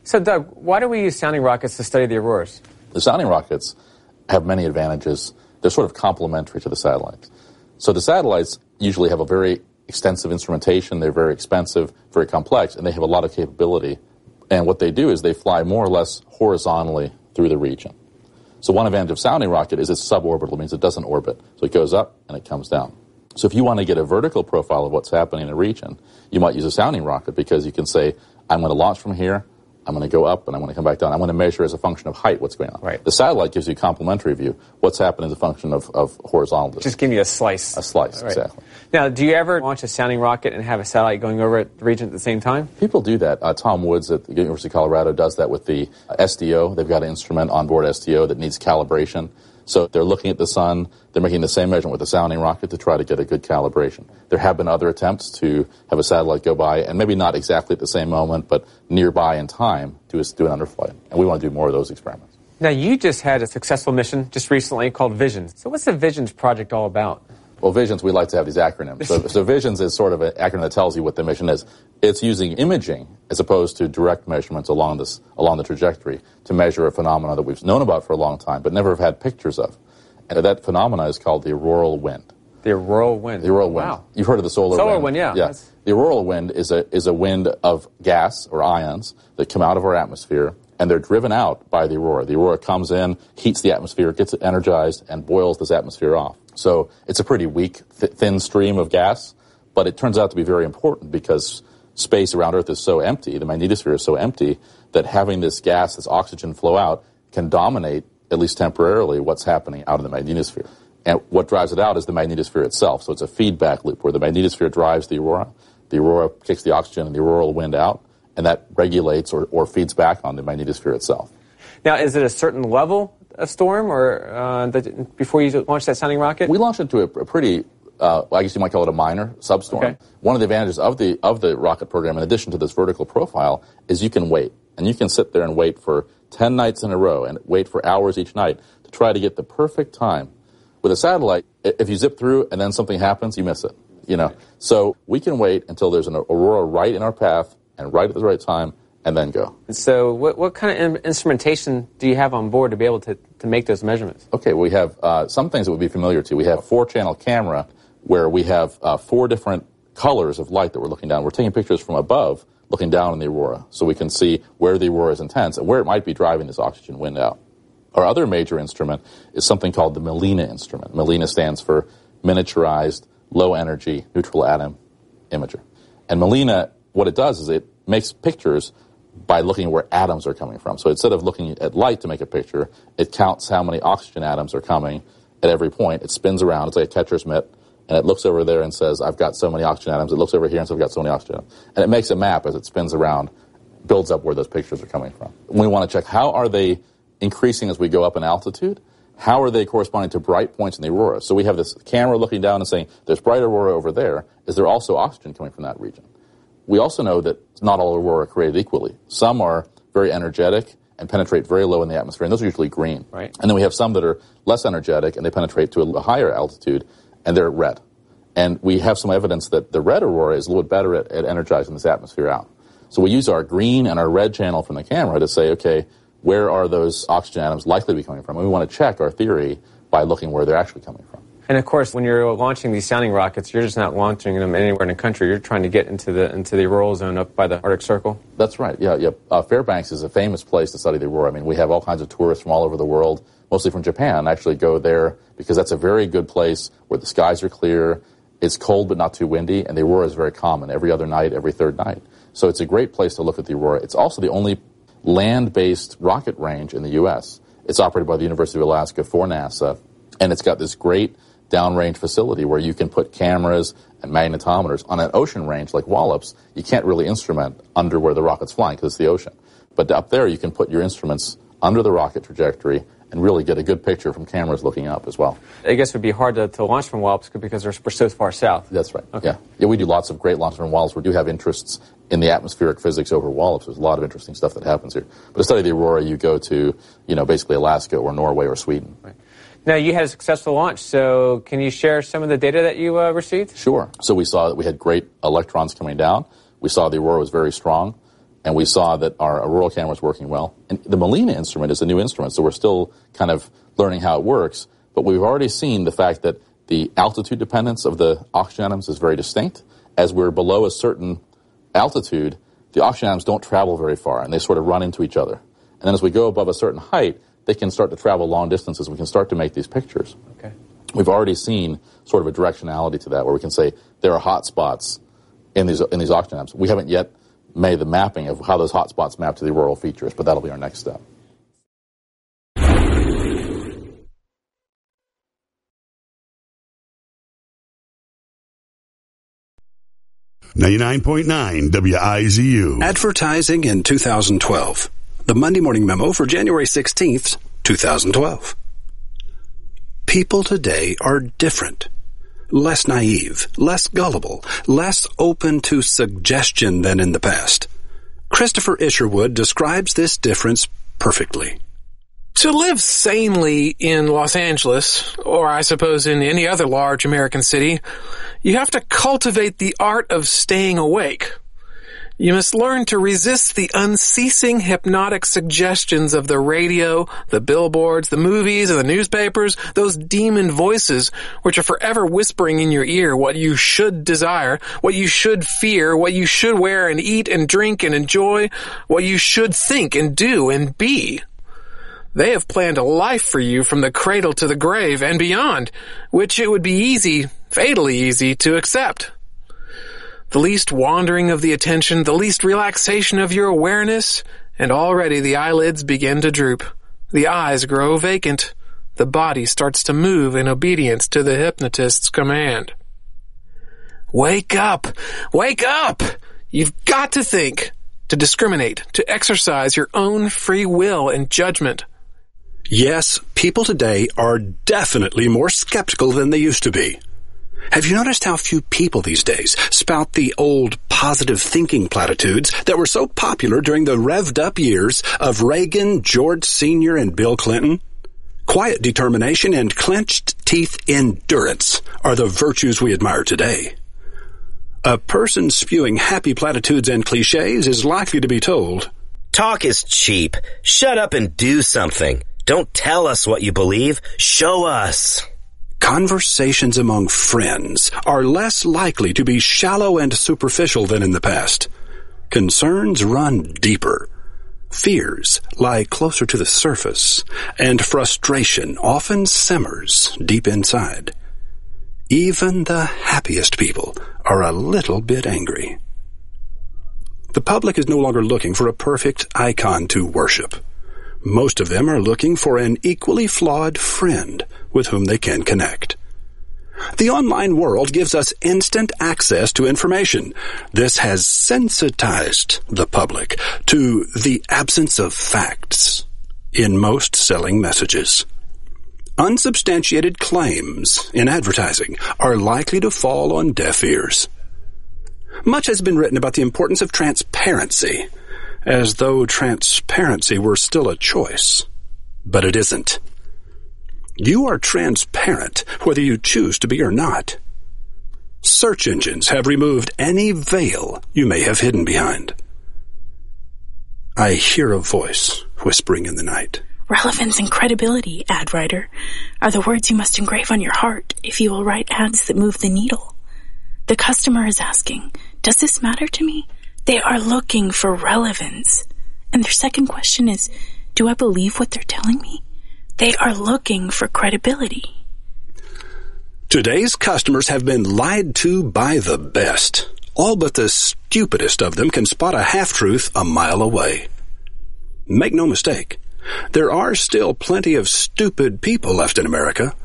So, Doug, why do we use sounding rockets to study the auroras? The sounding rockets have many advantages. They're sort of complementary to the satellites. So the satellites usually have a very extensive instrumentation. They're very expensive, very complex, and they have a lot of capability. And what they do is they fly more or less horizontally through the region. So one advantage of sounding rocket is it's suborbital. It means it doesn't orbit. So it goes up and it comes down. So if you want to get a vertical profile of what's happening in a region, you might use a sounding rocket because you can say, I'm going to launch from here, I'm going to go up, and I'm going to come back down. I'm going to measure as a function of height what's going on. Right. The satellite gives you a complementary view. What's happening as a function of horizontal distance. Just give you a slice. A slice, right. Exactly. Now, do you ever launch a sounding rocket and have a satellite going over the region at the same time? People do that. Tom Woods at the University of Colorado does that with the SDO. They've got an instrument on board SDO that needs calibration. So they're looking at the sun, they're making the same measurement with the sounding rocket to try to get a good calibration. There have been other attempts to have a satellite go by, and maybe not exactly at the same moment, but nearby in time to do an underflight. And we want to do more of those experiments. Now, you just had a successful mission just recently called VISIONS. So what's the VISIONS project all about? Well, VISIONS, we like to have these acronyms. So VISIONS is sort of an acronym that tells you what the mission is. It's using imaging as opposed to direct measurements along the trajectory to measure a phenomenon that we've known about for a long time but never have had pictures of. And that phenomena is called the auroral wind. The auroral wind. The auroral wind. Wow. You've heard of the solar wind. Solar wind, yeah. Yeah. The auroral wind is a wind of gas or ions that come out of our atmosphere, and they're driven out by the aurora. The aurora comes in, heats the atmosphere, gets it energized, and boils this atmosphere off. So it's a pretty weak, thin stream of gas, but it turns out to be very important because space around Earth is so empty, the magnetosphere is so empty, that having this gas, this oxygen flow out, can dominate, at least temporarily, what's happening out in the magnetosphere. And what drives it out is the magnetosphere itself. So it's a feedback loop where the magnetosphere drives the aurora kicks the oxygen and the auroral wind out, and that regulates or feeds back on the magnetosphere itself. Now, is it a certain level of storm or before you launch that sounding rocket? We launched into a pretty, I guess you might call it a minor substorm. Okay. One of the advantages of the rocket program, in addition to this vertical profile, is you can wait. And you can sit there and wait for 10 nights in a row and wait for hours each night to try to get the perfect time. With a satellite, if you zip through and then something happens, you miss it. So we can wait until there's an aurora right in our path and right at the right time, and then go. So what kind of instrumentation do you have on board to be able to make those measurements? Okay, we have some things that would be familiar to you. We have a 4-channel camera where we have 4 different colors of light that we're looking down. We're taking pictures from above, looking down on the aurora, so we can see where the aurora is intense and where it might be driving this oxygen wind out. Our other major instrument is something called the MELINA instrument. MELINA stands for Miniaturized Low Energy Neutral Atom Imager. And MELINA, what it does is it makes pictures by looking at where atoms are coming from. So instead of looking at light to make a picture, it counts how many oxygen atoms are coming at every point. It spins around. It's like a catcher's mitt. And it looks over there and says, I've got so many oxygen atoms. It looks over here and says, I've got so many oxygen atoms. And it makes a map as it spins around, builds up where those pictures are coming from. We want to check how are they increasing as we go up in altitude. How are they corresponding to bright points in the aurora? So we have this camera looking down and saying, there's bright aurora over there. Is there also oxygen coming from that region? We also know that not all aurora are created equally. Some are very energetic and penetrate very low in the atmosphere, and those are usually green. Right. And then we have some that are less energetic, and they penetrate to a higher altitude, and they're red. And we have some evidence that the red aurora is a little bit better at energizing this atmosphere out. So we use our green and our red channel from the camera to say, okay, where are those oxygen atoms likely to be coming from? And we want to check our theory by looking where they're actually coming from. And of course, when you're launching these sounding rockets, you're just not launching them anywhere in the country. You're trying to get into the auroral zone up by the Arctic Circle. That's right. Yeah. Fairbanks is a famous place to study the aurora. I mean, we have all kinds of tourists from all over the world, mostly from Japan, actually go there because that's a very good place where the skies are clear, it's cold but not too windy, and the aurora is very common every other night, every third night. So it's a great place to look at the aurora. It's also the only land-based rocket range in the U.S. It's operated by the University of Alaska for NASA, and it's got this great downrange facility where you can put cameras and magnetometers. On an ocean range like Wallops, you can't really instrument under where the rocket's flying because it's the ocean. But up there, you can put your instruments under the rocket trajectory and really get a good picture from cameras looking up as well. I guess it would be hard to launch from Wallops because we're so far south. That's right. Okay. Yeah, we do lots of great launches from Wallops. We do have interests in the atmospheric physics over Wallops. There's a lot of interesting stuff that happens here. But to study the aurora, you go to, basically Alaska or Norway or Sweden. Right. Now, you had a successful launch, so can you share some of the data that you received? Sure. So we saw that we had great electrons coming down. We saw the aurora was very strong. and we saw that our Aurora camera was working well. And the Molina instrument is a new instrument, so we're still kind of learning how it works. But we've already seen the fact that the altitude dependence of the oxygen atoms is very distinct. As we're below a certain altitude, the oxygen atoms don't travel very far, and they sort of run into each other. And then as we go above a certain height, they can start to travel long distances. We can start to make these pictures. Okay. We've already seen sort of a directionality to that, where we can say there are hot spots in these oxygen atoms. We haven't yet made the mapping of how those hot spots map to the auroral features, but that'll be our next step. 99.9 WIZU. Advertising in 2012. The Monday Morning Memo for January 16th, 2012. People today are different. Less naive, less gullible, less open to suggestion than in the past. Christopher Isherwood describes this difference perfectly. To live sanely in Los Angeles, or I suppose in any other large American city, you have to cultivate the art of staying awake. You must learn to resist the unceasing hypnotic suggestions of the radio, the billboards, the movies, and the newspapers, those demon voices which are forever whispering in your ear what you should desire, what you should fear, what you should wear and eat and drink and enjoy, what you should think and do and be. They have planned a life for you from the cradle to the grave and beyond, which it would be easy, fatally easy, to accept. The least wandering of the attention, the least relaxation of your awareness, and already the eyelids begin to droop. The eyes grow vacant. The body starts to move in obedience to the hypnotist's command. Wake up! Wake up! You've got to think, to discriminate, to exercise your own free will and judgment. Yes, people today are definitely more skeptical than they used to be. Have you noticed how few people these days spout the old positive thinking platitudes that were so popular during the revved-up years of Reagan, George Sr., and Bill Clinton? Quiet determination and clenched teeth endurance are the virtues we admire today. A person spewing happy platitudes and cliches is likely to be told, "Talk is cheap. Shut up and do something. Don't tell us what you believe. Show us." Conversations among friends are less likely to be shallow and superficial than in the past. Concerns run deeper. Fears lie closer to the surface, and frustration often simmers deep inside. Even the happiest people are a little bit angry. The public is no longer looking for a perfect icon to worship. Most of them are looking for an equally flawed friend with whom they can connect. The online world gives us instant access to information. This has sensitized the public to the absence of facts in most selling messages. Unsubstantiated claims in advertising are likely to fall on deaf ears. Much has been written about the importance of transparency, as though transparency were still a choice. But it isn't. You are transparent whether you choose to be or not. Search engines have removed any veil you may have hidden behind. I hear a voice whispering in the night. Relevance and credibility, ad writer, are the words you must engrave on your heart if you will write ads that move the needle. The customer is asking, does this matter to me? They are looking for relevance. And their second question is, do I believe what they're telling me? They are looking for credibility. Today's customers have been lied to by the best. All but the stupidest of them can spot a half-truth a mile away. Make no mistake, there are still plenty of stupid people left in America,